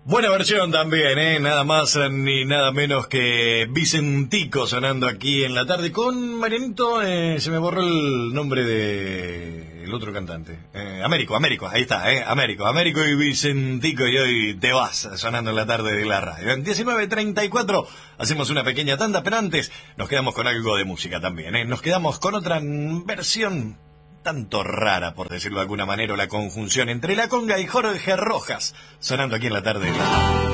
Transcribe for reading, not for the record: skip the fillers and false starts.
Buena versión también, nada más ni nada menos que Vicentico sonando aquí en la tarde con Marianito. Se me borró el nombre de el otro cantante. Américo, ahí está, Américo y Vicentico, y hoy te vas sonando en la tarde de la radio. En 19:34 hacemos una pequeña tanda, pero antes nos quedamos con algo de música también. Nos quedamos con otra versión tanto rara, por decirlo de alguna manera, la conjunción entre La Conga y Jorge Rojas, sonando aquí en la tarde de la